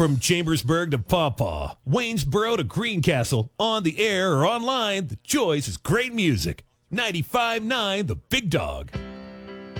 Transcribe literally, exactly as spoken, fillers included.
From Chambersburg to Pawpaw, Waynesboro to Greencastle, on the air or online, the choice is great music. ninety-five point nine The Big Dog.